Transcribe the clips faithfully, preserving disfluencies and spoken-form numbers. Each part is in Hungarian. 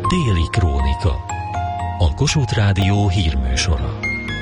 Déli Krónika. A Kossuth Rádió hírműsora.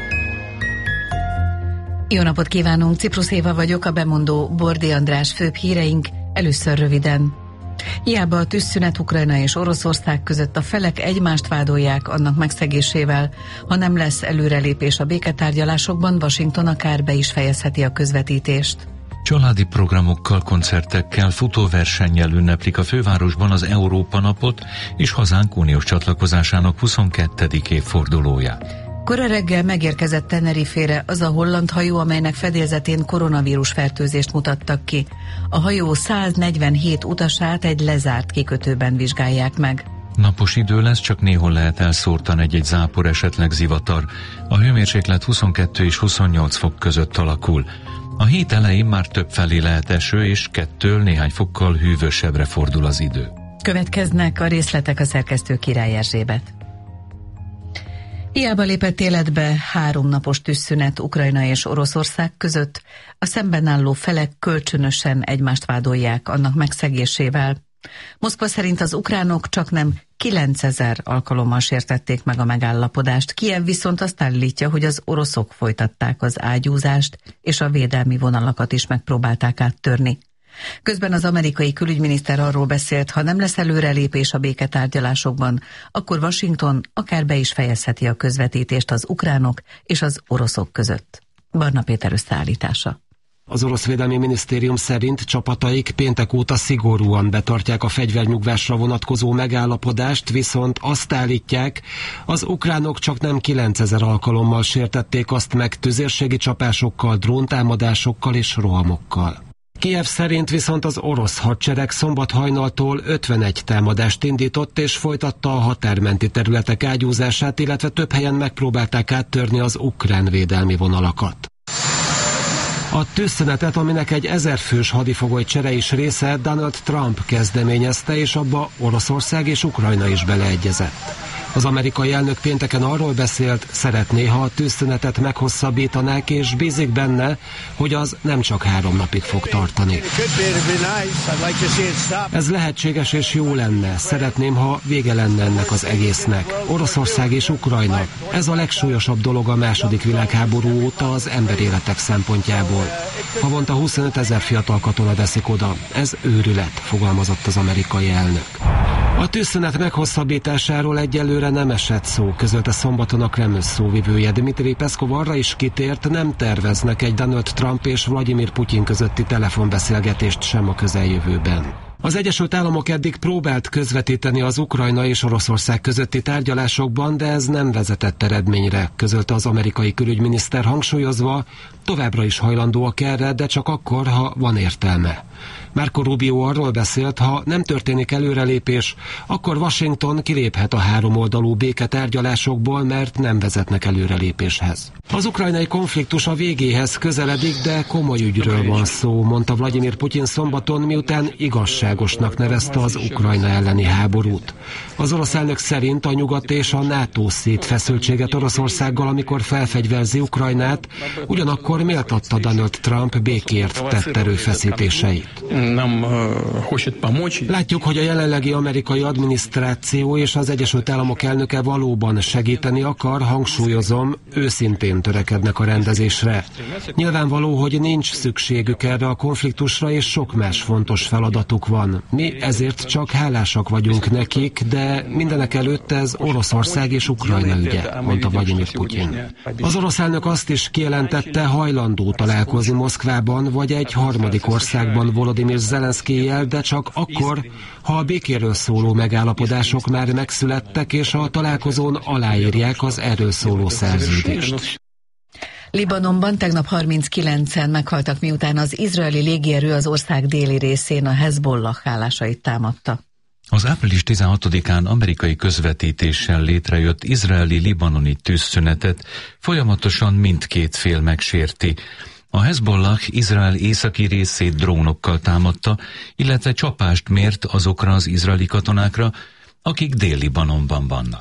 Jó napot kívánunk, Ciprus Éva vagyok, a bemondó Bordi András főbb híreink, először röviden. Hiába a tűzszünet Ukrajna és Oroszország között, a felek egymást vádolják annak megszegésével. Ha nem lesz előrelépés a béketárgyalásokban, Washington akár be is fejezheti a közvetítést. Családi programokkal, koncertekkel, futóversennyel ünneplik a fővárosban az Európa napot és hazánk uniós csatlakozásának huszonkettedik évfordulóját. Kora reggel megérkezett Tenerifére az a holland hajó, amelynek fedélzetén koronavírus fertőzést mutattak ki. A hajó száznegyvenhét utasát egy lezárt kikötőben vizsgálják meg. Napos idő lesz, csak néhol lehet elszórtan egy-egy zápor, esetleg zivatar. A hőmérséklet huszonkettő és huszonnyolc fok között alakul. A hét elején már többfelé lehet eső, és kettől néhány fokkal hűvösebbre fordul az idő. Következnek a részletek, a szerkesztő Király Erzsébet. Hiába lépett életbe három napos tűzszünet Ukrajna és Oroszország között, a szemben álló felek kölcsönösen egymást vádolják annak megszegésével. Moszkva szerint az ukránok csaknem kilencezer alkalommal sértették meg a megállapodást, Kijev viszont azt állítja, hogy az oroszok folytatták az ágyúzást, és a védelmi vonalakat is megpróbálták áttörni. Közben az amerikai külügyminiszter arról beszélt, ha nem lesz előrelépés a béketárgyalásokban, akkor Washington akár be is fejezheti a közvetítést az ukránok és az oroszok között. Barna Péter összeállítása. Az orosz védelmi minisztérium szerint csapataik péntek óta szigorúan betartják a fegyvernyugvásra vonatkozó megállapodást, viszont azt állítják, az ukránok csaknem kilencezer alkalommal sértették azt meg tüzérségi csapásokkal, dróntámadásokkal és rohamokkal. Kijev szerint viszont az orosz hadsereg szombat hajnaltól ötvenegy támadást indított és folytatta a határmenti területek ágyúzását, illetve több helyen megpróbálták áttörni az ukrán védelmi vonalakat. A tűzszünetet, aminek egy ezerfős hadifogoly csere is része, Donald Trump kezdeményezte, és abba Oroszország és Ukrajna is beleegyezett. Az amerikai elnök pénteken arról beszélt, szeretné, ha a tűzszünetet meghosszabbítanák, és bízik benne, hogy az nem csak három napig fog tartani. Ez lehetséges és jó lenne. Szeretném, ha vége lenne ennek az egésznek. Oroszország és Ukrajna. Ez a legsúlyosabb dolog a második világháború óta az emberéletek szempontjából. Havonta huszonöt ezer fiatal katona veszik oda. Ez őrület, fogalmazott az amerikai elnök. A tűzszünet meghosszabbításáról egyelőre nem esett szó, közölte szombaton a Kreml szóvivője. Dmitri Peszkov arra is kitért, nem terveznek egy Donald Trump és Vladimir Putyin közötti telefonbeszélgetést sem a közeljövőben. Az Egyesült Államok eddig próbált közvetíteni az Ukrajna és Oroszország közötti tárgyalásokban, de ez nem vezetett eredményre, közölte az amerikai külügyminiszter, hangsúlyozva, továbbra is hajlandóak erre, de csak akkor, ha van értelme. Marco Rubio arról beszélt, ha nem történik előrelépés, akkor Washington kiléphet a háromoldalú béketárgyalásokból, mert nem vezetnek előrelépéshez. Az ukrajnai konfliktus a végéhez közeledik, de komoly ügyről van szó, mondta Vladimir Putyin szombaton, miután igazságosnak nevezte az Ukrajna elleni háborút. Az orosz elnök szerint a nyugat és a NATO szét feszültséget Oroszországgal, amikor felfegyverzi Ukrajnát, ugyanakkor méltatta Donald Trump békért tett erőfeszítéseit. Látjuk, hogy a jelenlegi amerikai adminisztráció és az Egyesült Államok elnöke valóban segíteni akar, hangsúlyozom, őszintén törekednek a rendezésre. Nyilvánvaló, hogy nincs szükségük erre a konfliktusra, és sok más fontos feladatuk van. Mi ezért csak hálásak vagyunk nekik, de mindenek előtt ez Oroszország és Ukrajna ügye, mondta Vladimir Putyin. Az orosz elnök azt is kijelentette, hajlandó találkozni Moszkvában vagy egy harmadik országban Volodymyr Zelenszkijjel, de csak akkor, ha a békéről szóló megállapodások már megszülettek, és a találkozón aláírják az erről szóló szerződést. Libanonban tegnap harminckilencen meghaltak, miután az izraeli légierő az ország déli részén a Hezbollah állásait támadta. Az április tizenhatodikán amerikai közvetítéssel létrejött izraeli-libanoni tűzszünetet folyamatosan mindkét fél megsérti. A Hezbollah Izrael északi részét drónokkal támadta, illetve csapást mért azokra az izraeli katonákra, akik Dél-Libanonban vannak.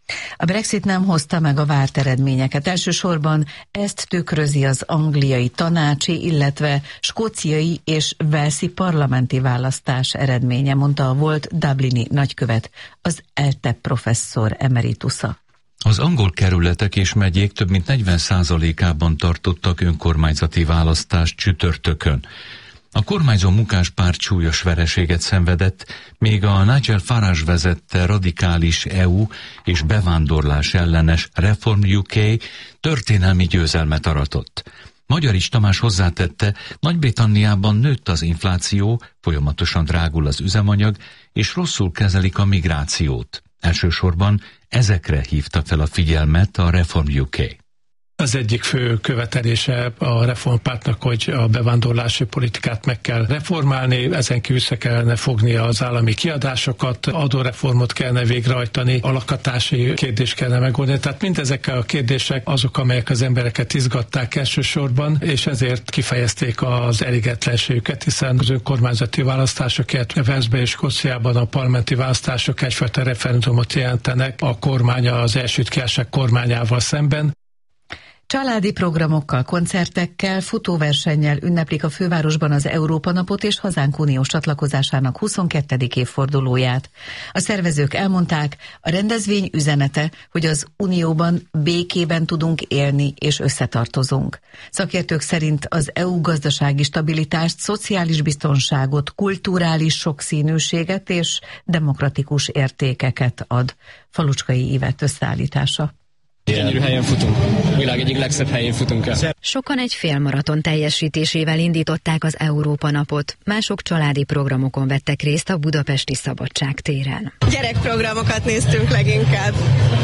A Brexit nem hozta meg a várt eredményeket. Elsősorban ezt tükrözi az angliai tanácsi, illetve skóciai és walesi parlamenti választás eredménye, mondta a volt dublini nagykövet, az é el té e professzor emeritusza. Az angol kerületek és megyék több mint negyven százalékában tartottak önkormányzati választást csütörtökön. A kormányzó munkáspárt súlyos vereséget szenvedett, még a Nigel Farage vezette radikális é u és bevándorlás ellenes Reform u ká történelmi győzelmet aratott. Magyarics Tamás hozzátette, Nagy-Britanniában nőtt az infláció, folyamatosan drágul az üzemanyag, és rosszul kezelik a migrációt. Elsősorban ezekre hívta fel a figyelmet a Reform u ká. Az egyik fő követelése a reformpártnak, hogy a bevándorlási politikát meg kell reformálni, ezen kívül össze kellene fognia az állami kiadásokat, adóreformot kellene végrehajtani, a lakhatási kérdést kellene megoldani. Tehát mindezek a kérdések azok, amelyek az embereket izgatták elsősorban, és ezért kifejezték az elégedetlenségüket, hiszen az önkormányzati választások, illetve Walesben és Skóciában a parlamenti választások egyfajta referendumot jelentenek a kormány az Egyesült Királyság kormányával szemben. Családi programokkal, koncertekkel, futóversennyel ünneplik a fővárosban az Európa napot és hazánk uniós csatlakozásának huszonkettedik évfordulóját. A szervezők elmondták, a rendezvény üzenete, hogy az unióban békében tudunk élni és összetartozunk. Szakértők szerint az é u gazdasági stabilitást, szociális biztonságot, kulturális sokszínűséget és demokratikus értékeket ad. Falucskai Ivett összeállítása. Gyönyörű helyen futunk. A világ egyik legszebb helyén futunk el. Sokan egy félmaraton teljesítésével indították az Európa napot. Mások családi programokon vettek részt a budapesti Szabadságtéren. Gyerekprogramokat néztünk leginkább.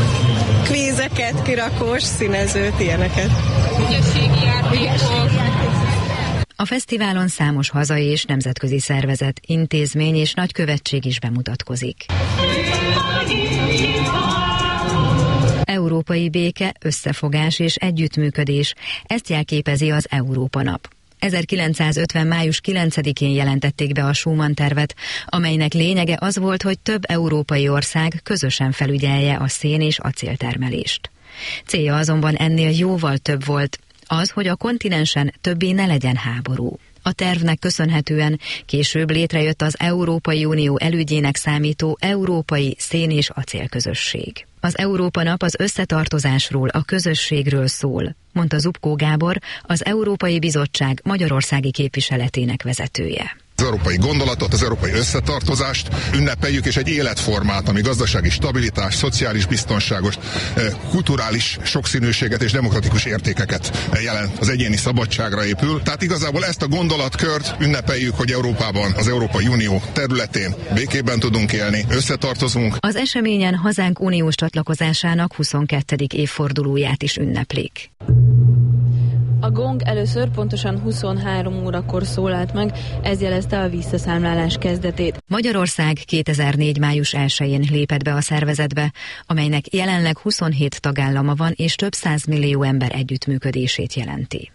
Kvízeket, kirakós, színezőt, ilyeneket. Ügyességi játékok. A fesztiválon számos hazai és nemzetközi szervezet, intézmény és nagykövetség is bemutatkozik. Európai béke, összefogás és együttműködés, ezt jelképezi az Európa nap. ezerkilencszázötven. május kilencedikén jelentették be a Schuman tervet, amelynek lényege az volt, hogy több európai ország közösen felügyelje a szén- és acéltermelést. Célja azonban ennél jóval több volt, az, hogy a kontinensen többé ne legyen háború. A tervnek köszönhetően később létrejött az Európai Unió elődjének számító Európai Szén- és Acélközösség. Az Európa nap az összetartozásról, a közösségről szól, mondta Zubkó Gábor, az Európai Bizottság magyarországi képviseletének vezetője. Az európai gondolatot, az európai összetartozást ünnepeljük, és egy életformát, ami gazdasági stabilitás, szociális biztonságos, kulturális sokszínűséget és demokratikus értékeket jelent, az egyéni szabadságra épül. Tehát igazából ezt a gondolatkört ünnepeljük, hogy Európában, az Európai Unió területén békében tudunk élni, összetartozunk. Az eseményen hazánk uniós csatlakozásának huszonkettedik évfordulóját is ünneplik. A gong először pontosan huszonhárom órakor szólalt meg, ez jelezte a visszaszámlálás kezdetét. Magyarország kétezer-négy. május elsején lépett be a szervezetbe, amelynek jelenleg huszonhét tagállama van és több százmillió ember együttműködését jelenti.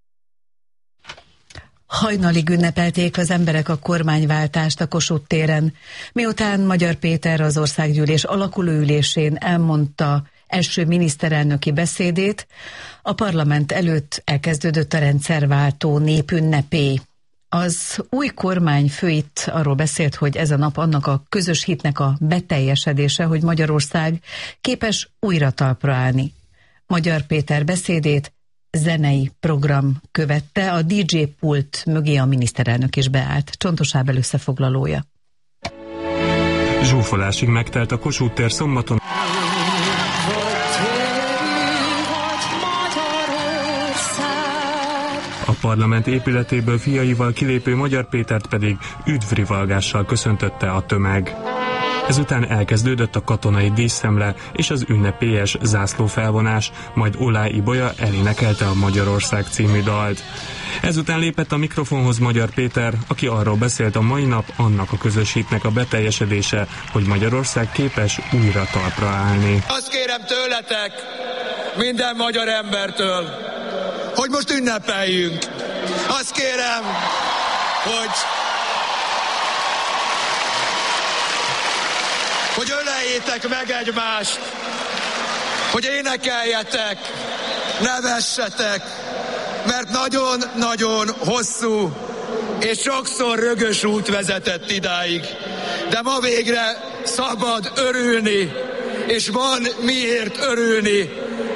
Hajnalig ünnepelték az emberek a kormányváltást a Kossuth téren, miután Magyar Péter az országgyűlés alakulóülésén elmondta első miniszterelnöki beszédét, a parlament előtt elkezdődött a rendszerváltó népünnepé. Az új kormányfő itt arról beszélt, hogy ez a nap annak a közös hitnek a beteljesedése, hogy Magyarország képes újra talpra állni. Magyar Péter beszédét zenei program követte, a dé dzsé pult mögé a miniszterelnök is beállt. Csontos Ábel összefoglalója. Zsúfolásig megtelt a Kossuth tér szombaton. A parlament épületéből fiaival kilépő Magyar Pétert pedig üdvrivalgással köszöntötte a tömeg. Ezután elkezdődött a katonai díszszemle és az ünnepélyes zászlófelvonás, majd Olá Ibolya elénekelte a Magyarország című dalt. Ezután lépett a mikrofonhoz Magyar Péter, aki arról beszélt, a mai nap annak a közös hitnek a beteljesedése, hogy Magyarország képes újra talpra állni. Azt kérem tőletek, minden magyar embertől, hogy most ünnepeljünk. Azt kérem, hogy hogy öleljétek meg egymást, hogy énekeljetek, nevessetek, mert nagyon-nagyon hosszú és sokszor rögös út vezetett idáig. De ma végre szabad örülni, és van miért örülni,